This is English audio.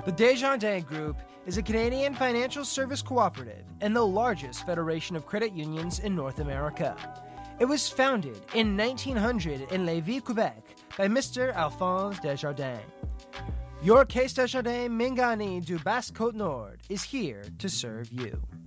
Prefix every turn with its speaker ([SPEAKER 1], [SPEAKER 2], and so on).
[SPEAKER 1] The Desjardins Group is a Canadian financial service cooperative and the largest federation of credit unions in North America. It was founded in 1900 in Lévis, Quebec by Mr. Alphonse Desjardins. Your Caisse Desjardins Mingani du Basse-Côte-Nord is here to serve you.